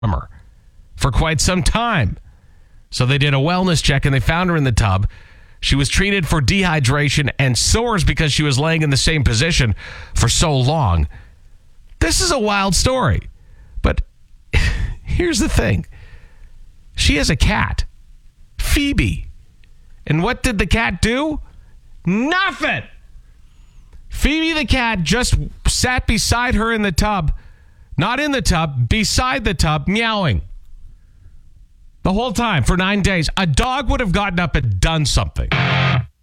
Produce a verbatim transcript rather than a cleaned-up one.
her for quite some time. So they did a wellness check and they found her in the tub. She was treated for dehydration and sores because she was laying in the same position for so long. This is a wild story. But here's the thing. She has a cat, Phoebe. And what did the cat do? Nothing. Phoebe the cat just sat beside her in the tub. Not in the tub, beside the tub, meowing. The whole time for nine days. A dog would have gotten up and done something.